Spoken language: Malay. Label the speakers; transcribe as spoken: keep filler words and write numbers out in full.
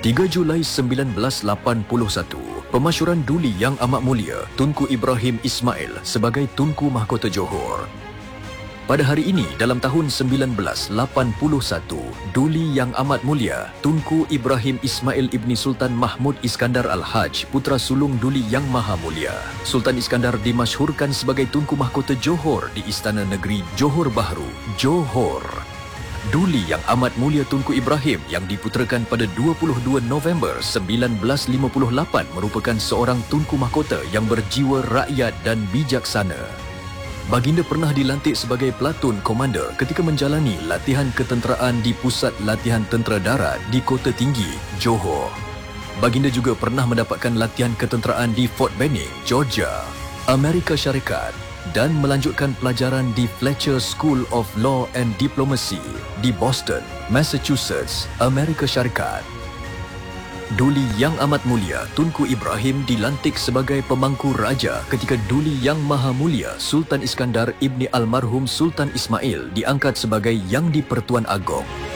Speaker 1: tiga Julai sembilan belas lapan puluh satu, pemasyuran Duli Yang Amat Mulia Tunku Ibrahim Ismail sebagai Tunku Mahkota Johor. Pada hari ini dalam tahun sembilan belas lapan puluh satu, Duli Yang Amat Mulia Tunku Ibrahim Ismail Ibni Sultan Mahmud Iskandar Al-Haj, putra sulung Duli Yang Maha Mulia, Sultan Iskandar dimasyhurkan sebagai Tunku Mahkota Johor di Istana Negeri Johor Bahru, Johor. Duli Yang Amat Mulia Tunku Ibrahim yang diputerakan pada dua puluh dua November sembilan belas lima puluh lapan merupakan seorang Tunku Mahkota yang berjiwa rakyat dan bijaksana. Baginda pernah dilantik sebagai Platoon Komander ketika menjalani latihan ketenteraan di Pusat Latihan Tentera Darat di Kota Tinggi, Johor. Baginda juga pernah mendapatkan latihan ketenteraan di Fort Benning, Georgia, Amerika Syarikat dan melanjutkan pelajaran di Fletcher School of Law and Diplomacy di Boston, Massachusetts, Amerika Syarikat. Duli Yang Amat Mulia Tunku Ibrahim dilantik sebagai pemangku raja ketika Duli Yang Maha Mulia Sultan Iskandar Ibni Almarhum Sultan Ismail diangkat sebagai Yang di-Pertuan Agong.